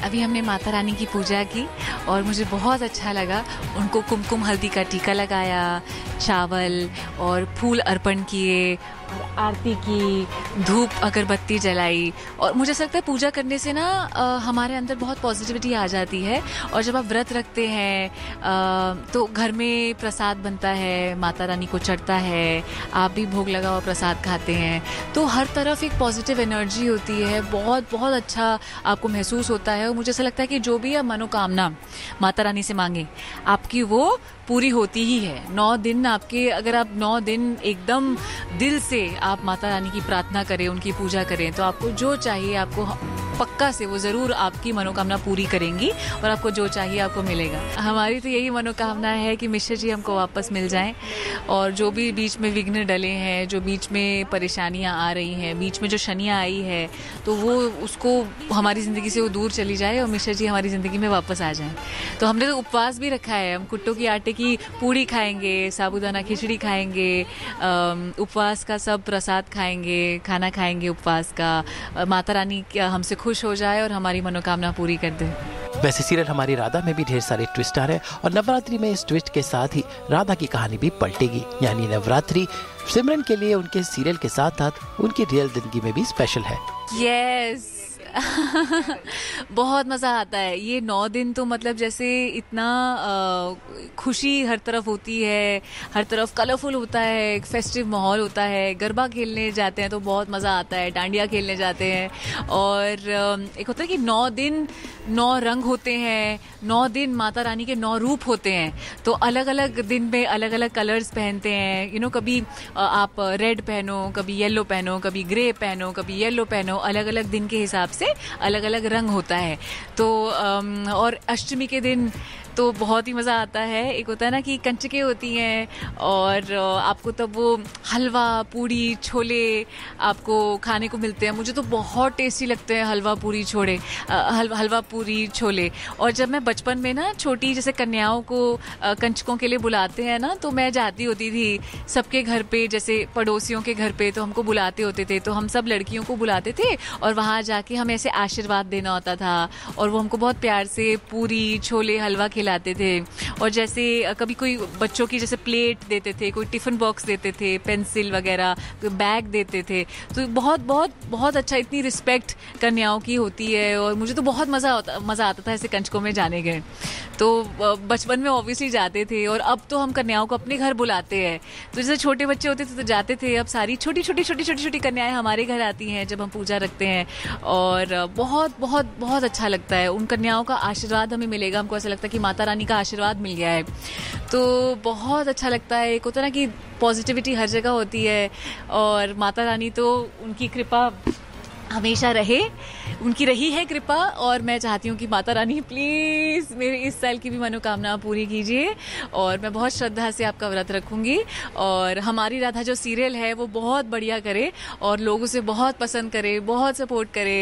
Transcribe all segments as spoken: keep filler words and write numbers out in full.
अभी हमने माता रानी की पूजा की और मुझे बहुत अच्छा लगा। उनको कुमकुम हल्दी का टीका लगाया, चावल और फूल अर्पण किए, आरती की, धूप अगरबत्ती जलाई। और मुझे ऐसा लगता है पूजा करने से ना आ, हमारे अंदर बहुत पॉजिटिविटी आ जाती है। और जब आप व्रत रखते हैं आ, तो घर में प्रसाद बनता है, माता रानी को चढ़ता है, आप भी भोग लगा हुआ प्रसाद खाते हैं, तो हर तरफ एक पॉजिटिव एनर्जी होती है, बहुत बहुत अच्छा आपको महसूस होता है। और मुझे ऐसा लगता है कि जो भी आप मनोकामना माता रानी से मांगे आपकी वो पूरी होती ही है। नौ दिन आपके, अगर आप नौ दिन एकदम दिल से आप माता रानी की प्रार्थना करें, उनकी पूजा करें, तो आपको जो चाहिए आपको पक्का से वो ज़रूर आपकी मनोकामना पूरी करेंगी और आपको जो चाहिए आपको मिलेगा। हमारी तो यही मनोकामना है कि मिश्र जी हमको वापस मिल जाएं और जो भी बीच में विघ्न डले हैं, जो बीच में परेशानियां आ रही हैं, बीच में जो शनियां आई है, तो वो उसको हमारी ज़िंदगी से वो दूर चली जाए और मिश्र जी हमारी ज़िंदगी में वापस आ जाएं। तो हमने तो उपवास भी रखा है, हम कुट्टों की आटे की पूड़ी खाएंगे, साबूदाना खिचड़ी खाएंगे, उपवास का सब प्रसाद खाएंगे, खाना खाएंगे उपवास का। माता रानी हमसे खुश हो जाए और हमारी मनोकामना पूरी कर दे। वैसे सीरियल हमारी राधा में भी ढेर सारे ट्विस्ट आ रहे हैं और नवरात्रि में इस ट्विस्ट के साथ ही राधा की कहानी भी पलटेगी। यानी नवरात्रि सिमरन के लिए उनके सीरियल के साथ साथ उनकी रियल जिंदगी में भी स्पेशल है। यस बहुत मज़ा आता है। ये नौ दिन तो मतलब जैसे इतना आ, खुशी हर तरफ होती है, हर तरफ कलरफुल होता है, एक फेस्टिव माहौल होता है। गरबा खेलने जाते हैं तो बहुत मज़ा आता है, डांडिया खेलने जाते हैं। और एक होता है कि नौ दिन नौ रंग होते हैं, नौ दिन माता रानी के नौ रूप होते हैं, तो अलग अलग दिन में अलग अलग कलर्स पहनते हैं। यू नो कभी आप रेड पहनो, कभी येलो पहनो, कभी ग्रे पहनो, कभी येलो पहनो, अलग अलग दिन के हिसाब से अलग अलग रंग होता है। तो और अष्टमी के दिन तो बहुत ही मज़ा आता है। एक होता है ना कि कंचके होती हैं और आपको तब वो हलवा, पूड़ी, छोले आपको खाने को मिलते हैं। मुझे तो बहुत टेस्टी लगते हैं हलवा पूरी छोले, हल, हलवा पूरी छोले। और जब मैं बचपन में ना छोटी जैसे कन्याओं को कंचकों के लिए बुलाते हैं ना, तो मैं जाती होती थी सबके घर पे, जैसे पड़ोसियों के घर पे, तो हमको बुलाते होते थे, तो हम सब लड़कियों को बुलाते थे और वहाँ जाके हमें ऐसे आशीर्वाद देना होता था और वो हमको बहुत प्यार से पूरी, छोले, हलवा लाते थे। और जैसे कभी कोई बच्चों की जैसे प्लेट देते थे, कोई टिफिन बॉक्स देते थे, पेंसिल वगैरह, कोई बैग देते थे, तो बहुत बहुत बहुत अच्छा, इतनी रिस्पेक्ट कन्याओं की होती है। और मुझे तो बहुत मज़ा आता मज़ा आता था ऐसे कंचकों में जाने गए। तो बचपन में ऑब्वियसली जाते थे और अब तो हम कन्याओं को अपने घर बुलाते हैं। तो जैसे छोटे बच्चे होते थे तो जाते थे, अब सारी छोटी छोटी छोटी छोटी छोटी कन्याएं हमारे घर आती हैं जब हम पूजा रखते हैं और बहुत बहुत बहुत अच्छा लगता है। उन कन्याओं का आशीर्वाद हमें मिलेगा, हमको ऐसा लगता है कि माता रानी का आशीर्वाद मिल गया है, तो बहुत अच्छा लगता है। एक होता है ना कि पॉजिटिविटी हर जगह होती है और माता रानी तो उनकी कृपा हमेशा रहे, उनकी रही है कृपा। और मैं चाहती हूँ कि माता रानी प्लीज़ मेरी इस साल की भी मनोकामना पूरी कीजिए और मैं बहुत श्रद्धा से आपका व्रत रखूँगी और हमारी राधा जो सीरियल है वो बहुत बढ़िया करे और लोग उसे बहुत पसंद करे, बहुत सपोर्ट करे।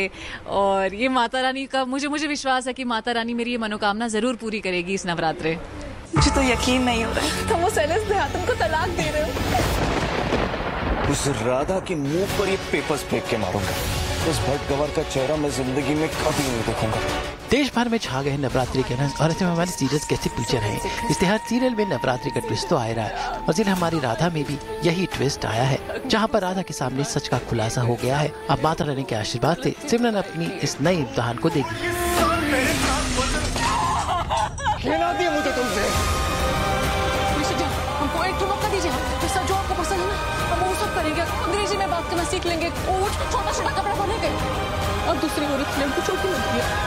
और ये माता रानी का मुझे मुझे विश्वास है कि माता रानी मेरी ये मनोकामना ज़रूर पूरी करेगी इस नवरात्रे। मुझे तो यकीन नहीं हो रहा है तुम उस एलिस देहातन को तलाक दे रहे हो। उस राधा के मुंह पर ये पेपर्स फेंक के मारूंगा। उस भट गंवर का चेहरा मैं जिंदगी में कभी नहीं देखूंगा। देश भर में छा गए नवरात्रि के रंग और ऐसे में हमारे सीरियल्स कैसे फीचर हैं। इसलिए हर सीरियल में नवरात्रि का ट्विस्ट तो आ रहा है और इसलिए हमारी राधा में भी यही ट्विस्ट आया है, जहां पर राधा के सामने सच का खुलासा हो गया है। अब माता रानी के आशीर्वाद से सिमरन अपनी इस नई इम्तिहान को देगी। मुझे तुमसे हमको एक मौका दीजिए, जो आपको पसंद है ना हम वो सब करेंगे। अंग्रेजी में बात करना सीख लेंगे, छोटा छोटा कपड़ा पहनेंगे और दूसरी औरत फिल्म को छोटी लगती है।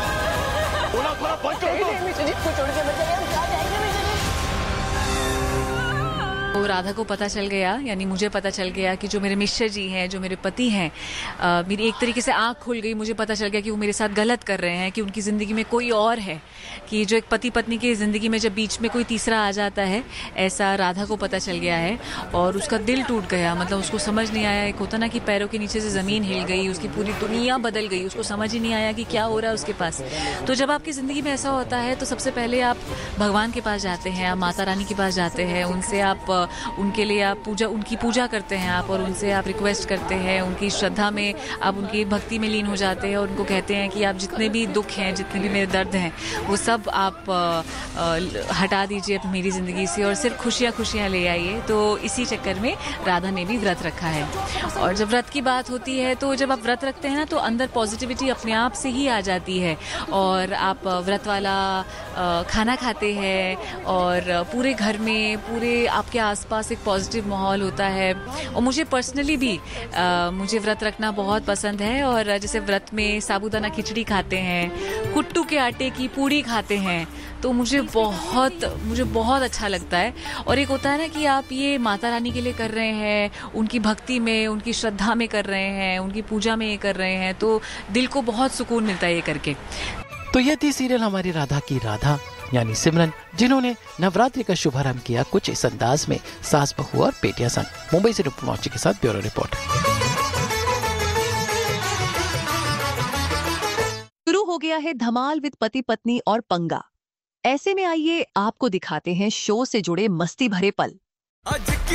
तो राधा को पता चल गया, यानी मुझे पता चल गया कि जो मेरे मिश्र जी हैं, जो मेरे पति हैं, आ, मेरी एक तरीके से आंख खुल गई। मुझे पता चल गया कि वो मेरे साथ गलत कर रहे हैं, कि उनकी ज़िंदगी में कोई और है, कि जो एक पति पत्नी की ज़िंदगी में जब बीच में कोई तीसरा आ जाता है, ऐसा राधा को पता चल गया है और उसका दिल टूट गया। मतलब उसको समझ नहीं आया, एक होता ना कि पैरों के नीचे से ज़मीन हिल गई, उसकी पूरी दुनिया बदल गई, उसको समझ ही नहीं आया कि क्या हो रहा है उसके पास। तो जब आपकी ज़िंदगी में ऐसा होता है तो सबसे पहले आप भगवान के पास जाते हैं, आप माता रानी के पास जाते हैं, उनसे आप उनके लिए आप पूजा उनकी पूजा करते हैं आप, और उनसे आप रिक्वेस्ट करते हैं, उनकी श्रद्धा में आप उनकी भक्ति में लीन हो जाते हैं और उनको कहते हैं कि आप जितने भी दुख हैं, जितने भी मेरे दर्द हैं, वो सब आप आ, आ, हटा दीजिए मेरी ज़िंदगी से और सिर्फ खुशियाँ खुशियाँ ले आइए। तो इसी चक्कर में राधा ने भी व्रत रखा है। और जब व्रत की बात होती है तो जब आप व्रत रखते हैं ना तो अंदर पॉजिटिविटी अपने आप से ही आ जाती है, और आप व्रत वाला खाना खाते हैं और पूरे घर में, पूरे आपके आसपास एक पॉजिटिव माहौल होता है। और मुझे पर्सनली भी आ, मुझे व्रत रखना बहुत पसंद है, और जैसे व्रत में साबूदाना खिचड़ी खाते हैं, कुट्टू के आटे की पूड़ी खाते हैं, तो मुझे बहुत मुझे बहुत अच्छा लगता है। और एक होता है ना कि आप ये माता रानी के लिए कर रहे हैं, उनकी भक्ति में, उनकी श्रद्धा में कर रहे हैं, उनकी पूजा में ये कर रहे हैं, तो दिल को बहुत सुकून मिलता है ये करके। तो ये थी सीरियल हमारी राधा की राधा यानी सिमरन, जिन्होंने नवरात्रि का शुभारंभ किया कुछ इस अंदाज में, सास बहू और बेटियां संग। मुंबई से रूपम मौर्ची के साथ ब्यूरो रिपोर्ट। शुरू हो गया है धमाल विद पति पत्नी और पंगा। ऐसे में आइए आपको दिखाते हैं शो से जुड़े मस्ती भरे पल।